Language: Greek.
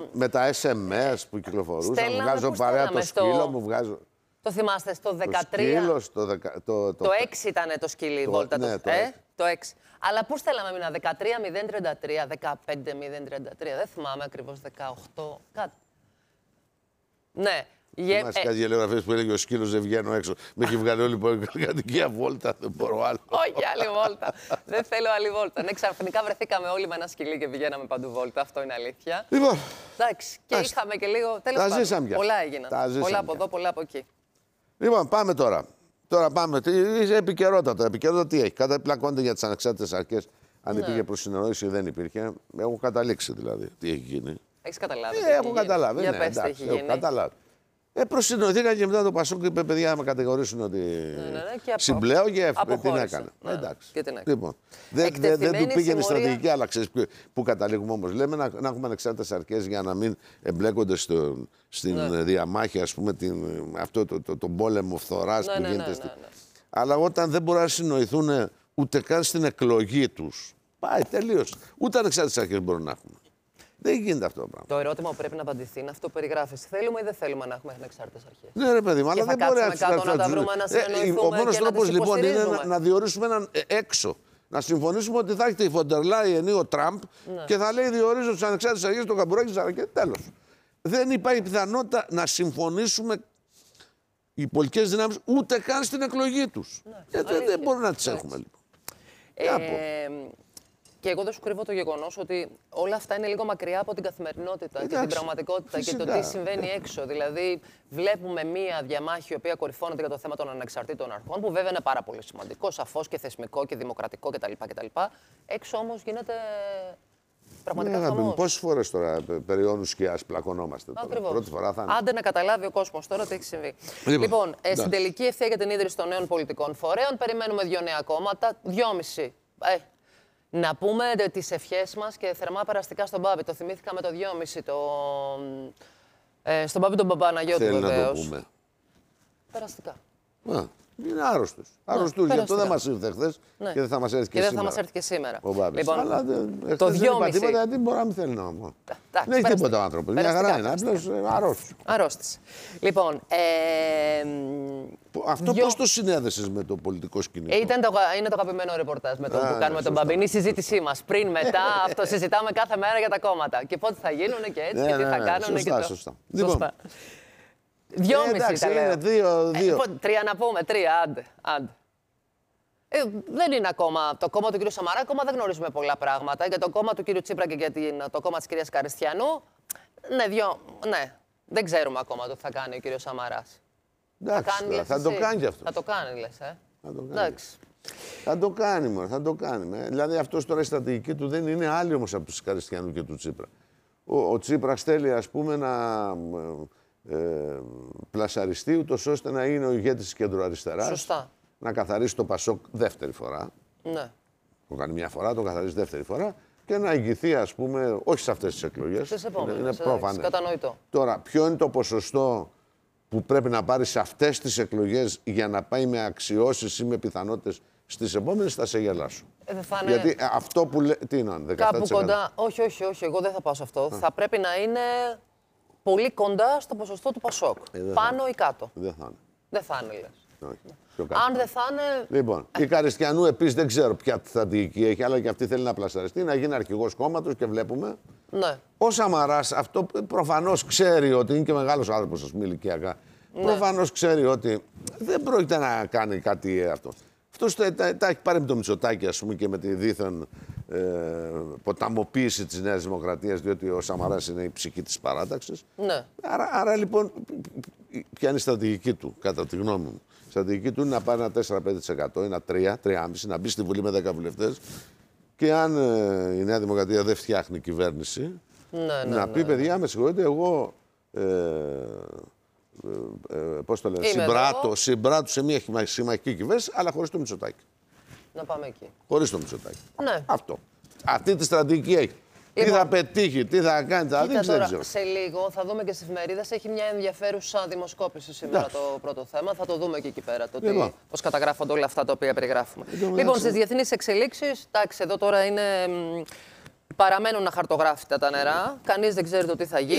με τα SMS που κυκλοφορούσαν. Βγάζω παρέα το σκύλο μου, βγάζω. Το θυμάστε στο 13. Το 6 ήταν το σκυλί βόλτα. Το 6. Αλλά πού στέλναμε μήνα, 13.033, 15.033, δεν θυμάμαι ακριβώς, 18, κάτι. Ναι. Θυμάσαι κάτι γελιογραφίες που έλεγε ο σκύλος δεν βγαίνω έξω. Με έχει βγάλει όλη η κατοικία βόλτα, δεν μπορώ άλλο. Όχι άλλη βόλτα. Δεν θέλω άλλη βόλτα. Ναι, ξαφνικά βρεθήκαμε όλοι με ένα σκυλί και πηγαίναμε παντού βόλτα. Αυτό είναι αλήθεια. Λοιπόν. Εντάξει. Και είχαμε και λίγο. Τέλος πάντων. Πολλά έγιναν. Πολλά από εδώ, πολλά από εκεί. Λοιπόν, πάμε τώρα. Τώρα πάμε. Επικαιρότητα. Επικαιρότητα τι έχει. Καταπλακώνται για τις ανεξάρτητες αρχές. Αν υπήρχε προσυνεννόηση ή δεν υπήρχε. Έχω καταλήξει δηλαδή τι έχει γίνει. Έχεις καταλάβει. Έχω καταλάβει. Για πες τι έχει γίνει. Έχω καταλάβει. Προσυνεννοηθήκαν και μετά το Πασόκ είπε: παιδιά, με κατηγορήσουν ότι συμπλέω και την έκανε. Εντάξει. Λοιπόν, δεν του πήγαινε στρατηγική, αλλά ξέρεις που καταλήγουμε όμως. Λέμε να έχουμε ανεξάρτητες αρχές για να μην εμπλέκονται στην διαμάχη, ας πούμε, αυτό τον πόλεμο φθοράς που γίνεται. Αλλά όταν δεν μπορούν να συνοηθούν ούτε καν στην εκλογή τους, πάει τελείως. Ούτε ανεξάρτητες αρχές μπορούν να έχουμε. Δεν γίνεται αυτό το πράγμα. Το ερώτημα που πρέπει να απαντηθεί είναι αυτό που περιγράφεις. Θέλουμε ή δεν θέλουμε να έχουμε ανεξάρτητες αρχές? Ναι, ρε παιδί μου, αλλά δεν μπορεί να βρούμε να συνοηθούμε. Ο μόνος τρόπος λοιπόν είναι να διορίσουμε έναν έξω. Να συμφωνήσουμε ότι θα έχετε η Φοντερ Λάιεν ή ο Τραμπ και θα λέει διορίζω τις ανεξάρτητες αρχές, το Καμπουράκι, και τέλος. Δεν υπάρχει πιθανότητα να συμφωνήσουμε οι πολιτικές δυνάμεις ούτε καν στην εκλογή τους. Δεν μπορούμε να τις έχουμε λοιπόν. Και εγώ δεν σου κρύβω το γεγονός ότι όλα αυτά είναι λίγο μακριά από την καθημερινότητα και την πραγματικότητα και το τι συμβαίνει έξω. Δηλαδή, βλέπουμε μία διαμάχη η οποία κορυφώνεται για το θέμα των ανεξαρτήτων αρχών, που βέβαια είναι πάρα πολύ σημαντικό, σαφώς και θεσμικό και δημοκρατικό κτλ. Έξω όμως γίνεται πραγματικά χαμός. Πόσες φορές τώρα περί σκιάς πλακωνόμαστε? Πρώτη φορά θα είναι. Άντε να καταλάβει ο κόσμος τώρα τι έχει συμβεί. Λοιπόν, στην τελική ευθεία για την ίδρυση των νέων πολιτικών φορέων περιμένουμε 2 νέα κόμματα, 2,5. Να πούμε τις ευχές μας και θερμά περαστικά στον Μπάμπη. Το θυμήθηκα με το 2,5 στον Μπάμπη τον Παπαναγιώτου βεβαίως. Θέλει να το πούμε. Περαστικά. Είναι άρρωστος. Άρρωστος, γι' αυτό δεν μας ήρθε χθες και δεν θα μας έρθει και σήμερα. Και δεν θα μας έρθει και σήμερα. Ο Μπάμπης. Λοιπόν, αλλά το 2,5. Δεν είπα τίποτα, γιατί μπορεί να μην θέλει να μου. Δεν έχει τίποτα ο άνθρωπος. Μια χαρά είναι. Απλώς αρρώστησε. Αρρώστησε. Λοιπόν, αυτό πώς το συνέδεσες με το πολιτικό σκηνικό? Είναι το αγαπημένο ρεπορτάζ με τον που κάνουμε τον Μπάμπη. Είναι η συζήτησή μας. Πριν, μετά, αυτό συζητάμε κάθε μέρα για τα κόμματα. Και πότε θα γίνουν και έτσι και τι θα κάνουν. Σωστά. 2,5 τα λέω. Είναι 2. 3 να πούμε, 3, άντε. Δεν είναι ακόμα το κόμμα του κ. Σαμαρά, ακόμα δεν γνωρίζουμε πολλά πράγματα. Για το κόμμα του κ. Τσίπρα και για το κόμμα της κυρίας Καριστιανού, ναι, δεν ξέρουμε ακόμα το τι θα κάνει ο κ. Σαμαράς. Θα το κάνει κι αυτό. Θα το κάνει, λες, Εντάξει. Θα το κάνει, μωρέ, θα το κάνει. Δηλαδή αυτός τώρα η στρατηγική του δεν είναι άλλη όμως από τους Καριστιανού και του Τσίπρα. Ο Τσίπρας θέλει, ας πούμε, να πλασαριστεί ούτως ώστε να είναι ο ηγέτης της κεντροαριστεράς. Σωστά. Να καθαρίσει το Πασόκ δεύτερη φορά. Ναι. Το κάνει μια φορά, το καθαρίσει δεύτερη φορά και να ηγηθεί, ας πούμε, όχι σε αυτές τις εκλογές. Στις επόμενες, είναι προφανές. κατανοητό. Τώρα, ποιο είναι το ποσοστό που πρέπει να πάρει σε αυτές τις εκλογές για να πάει με αξιώσεις ή με πιθανότητες στις επόμενες, θα σε γελάσω. Γιατί αυτό που λέει. Τι είναι, 17%. Κάπου κοντά. Όχι, εγώ δεν θα πάω σε αυτό. Θα πρέπει να είναι πολύ κοντά στο ποσοστό του Πασόκ. Πάνω ή κάτω. Δεν θα είναι. Δεν θα είναι, λες. Όχι. Αν δεν θα είναι. Λοιπόν, η Καριστιανού επίσης δεν ξέρω ποια στρατηγική έχει, αλλά και αυτή θέλει να πλασαριστεί, να γίνει αρχηγός κόμματος και βλέπουμε. Ναι. Ο Σαμαράς αυτό προφανώς ξέρει ότι είναι και μεγάλος άνθρωπος, ας πούμε, ηλικιακά. Ναι. Προφανώς ξέρει ότι δεν πρόκειται να κάνει κάτι αυτό. Αυτός τα έχει πάρει με το Μητσοτάκη, ας πούμε, και με τη δίθεν ποταμοποίηση της Νέας Δημοκρατίας, διότι ο Σαμαράς είναι η ψυχή της παράταξης. Ναι. Άρα λοιπόν, ποια είναι η στρατηγική του, κατά τη γνώμη μου? Η στρατηγική του είναι να πάρει ένα 4-5%, ένα 3-3,5%, να μπει στη Βουλή με 10 βουλευτές και αν η Νέα Δημοκρατία δεν φτιάχνει κυβέρνηση, να πει, παιδιά, με συγχωρείτε, εγώ πώς το λένε, συμπράττω σε μια συμμαχική κυβέρνηση, αλλά χωρίς το Μητσοτάκη. Να πάμε εκεί. Χωρίς το Μητσοτάκη. Ναι. Αυτό. Αυτή τη στρατηγική έχει. Λοιπόν, τι θα πετύχει, τι θα κάνει, θα δείξει, δεν ξέρω. Σε λίγο θα δούμε και στις εφημερίδες. Έχει μια ενδιαφέρουσα δημοσκόπηση σήμερα το πρώτο θέμα. Θα το δούμε και εκεί πέρα. Πώς καταγράφονται όλα αυτά τα οποία περιγράφουμε. Λοιπόν, στις διεθνείς εξελίξεις, εντάξει, εδώ τώρα είναι. Παραμένουν αχαρτογράφητα τα νερά. Κανείς δεν ξέρει το τι θα γίνει.